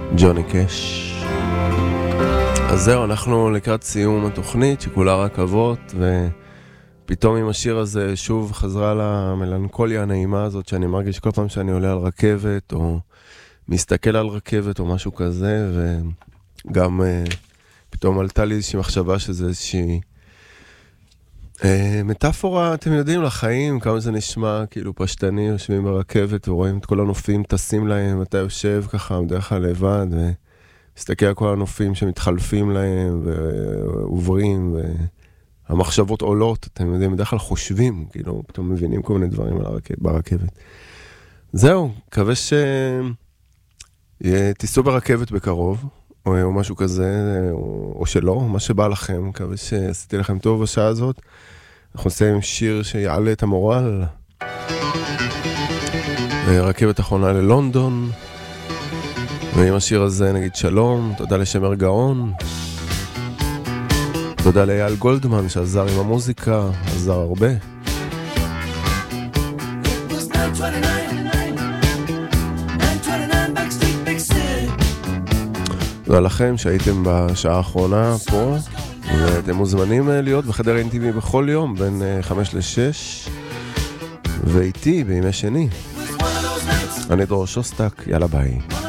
ג'וני קש. אז זהו, אנחנו לקראת סיום התוכנית שכולה רכבות, ופתאום עם השיר הזה שוב חזרה למלנכוליה הנעימה הזאת שאני מרגיש כל פעם שאני עולה על רכבת או מסתכל על רכבת או משהו כזה, וגם פתאום עלתה לי איזושהי מחשבה שזה איזושהי מטאפורה, אתם יודעים, לחיים, כמה זה נשמע כאילו פשטני, יושבים ברכבת ורואים את כל הנופים טסים להם, אתה יושב ככה בדרך כלל לבד ומסתכל על כל הנופים שמתחלפים להם ועוברים והמחשבות עולות, אתם יודעים, בדרך כלל חושבים, כאילו פתאום מבינים כל מיני דברים ברכבת. זהו, מקווה שתיסעו ברכבת בקרוב או משהו כזה, או שלא, מה שבא לכם, מקווה שעשיתי לכם טוב בשעה הזאת. אנחנו נסיים עם שיר שיעלה את המורל. רכבת אחרונה ללונדון. ועם השיר הזה נגיד שלום, תודה לשמר גאון. תודה לאייל גולדמן שעזר עם המוזיקה, עזר הרבה. תודה לכם שהייתם בשעה האחרונה פה, ואתם מוזמנים להיות בחדר אינטימי בכל יום בין 5 ל-6 ואיתי בימי שני. אני דרור שוסטק, יאללה ביי.